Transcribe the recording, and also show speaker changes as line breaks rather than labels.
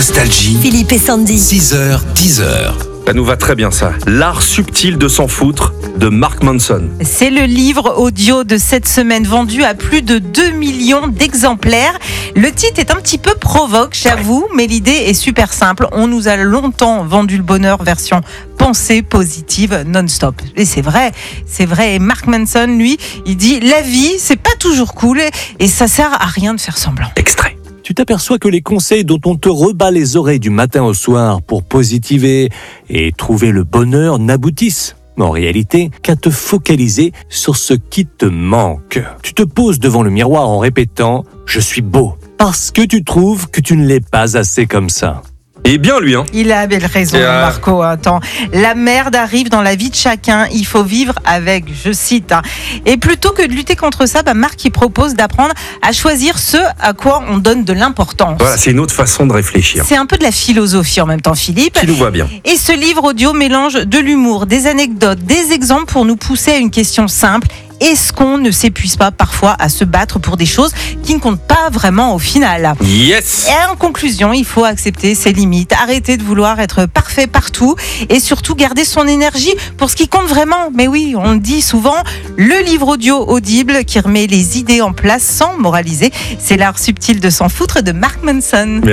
Nostalgie.
Philippe et Sandy.
6h, 10h.
Ça nous va très bien ça. L'art subtil de s'en foutre de Mark Manson.
C'est le livre audio de cette semaine vendu à plus de 2 millions d'exemplaires. Le titre est un petit peu provoque, j'avoue, mais l'idée est super simple. On nous a longtemps vendu le bonheur version pensée positive non-stop. Et c'est vrai. Et Mark Manson, lui, il dit la vie, c'est pas toujours cool et ça sert à rien de faire semblant.
Extrait.
Tu t'aperçois que les conseils dont on te rebat les oreilles du matin au soir pour positiver et trouver le bonheur n'aboutissent en réalité qu'à te focaliser sur ce qui te manque. Tu te poses devant le miroir en répétant « Je suis beau » parce que tu trouves que tu ne l'es pas assez comme ça.
Et bien lui, hein.
Il a belle raison, Marco. Attends, la merde arrive dans la vie de chacun. Il faut vivre avec, je cite. Et plutôt que de lutter contre ça, Marc il propose d'apprendre à choisir ce à quoi on donne de l'importance.
Voilà, c'est une autre façon de réfléchir.
C'est un peu de la philosophie en même temps, Philippe.
Qui nous voit bien.
Et ce livre audio mélange de l'humour, des anecdotes, des exemples pour nous pousser à une question simple. Est-ce qu'on ne s'épuise pas parfois à se battre pour des choses qui ne comptent pas vraiment au final ?
Yes.
Et en conclusion, il faut accepter ses limites, arrêter de vouloir être parfait partout et surtout garder son énergie pour ce qui compte vraiment. Mais oui, on le dit souvent, le livre audio audible qui remet les idées en place sans moraliser. C'est l'art subtil de s'en foutre de Mark Manson.